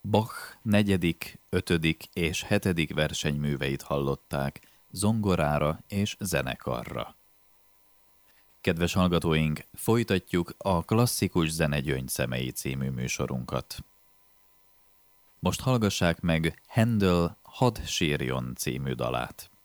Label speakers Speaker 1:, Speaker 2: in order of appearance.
Speaker 1: Bach 4., 5. és 7. versenyműveit hallották zongorára és zenekarra. Kedves hallgatóink, folytatjuk a Klasszikus zene gyöngyszemei című műsorunkat. Most hallgassák meg Händel Hadd sírjon című dalát.